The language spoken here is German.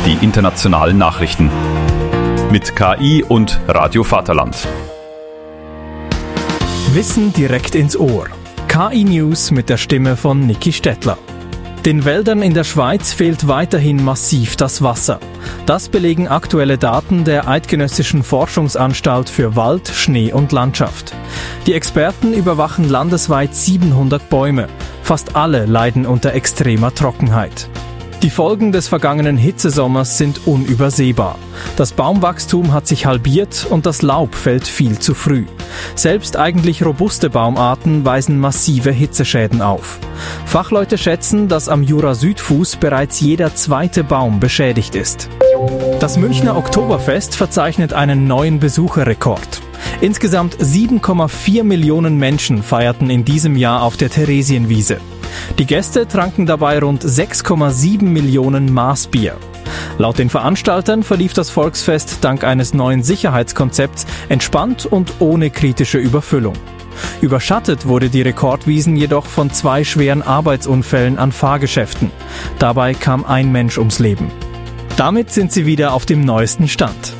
die internationalen Nachrichten. Mit KI und Radio Vaterland. Wissen direkt ins Ohr. KI News mit der Stimme von Niki Stettler. Den Wäldern in der Schweiz fehlt weiterhin massiv das Wasser. Das belegen aktuelle Daten der Eidgenössischen Forschungsanstalt für Wald, Schnee und Landschaft. Die Experten überwachen landesweit 700 Bäume. Fast alle leiden unter extremer Trockenheit. Die Folgen des vergangenen Hitzesommers sind unübersehbar. Das Baumwachstum hat sich halbiert und das Laub fällt viel zu früh. Selbst eigentlich robuste Baumarten weisen massive Hitzeschäden auf. Fachleute schätzen, dass am Jura-Südfuss bereits jeder zweite Baum beschädigt ist. Das Münchner Oktoberfest verzeichnet einen neuen Besucherrekord. Insgesamt 7,4 Millionen Menschen feierten in diesem Jahr auf der Theresienwiese. Die Gäste tranken dabei rund 6,7 Millionen Maß Bier. Laut den Veranstaltern verlief das Volksfest dank eines neuen Sicherheitskonzepts entspannt und ohne kritische Überfüllung. Überschattet wurde die Rekordwiesen jedoch von 2 schweren Arbeitsunfällen an Fahrgeschäften. Dabei kam ein Mensch ums Leben. Damit sind sie wieder auf dem neuesten Stand.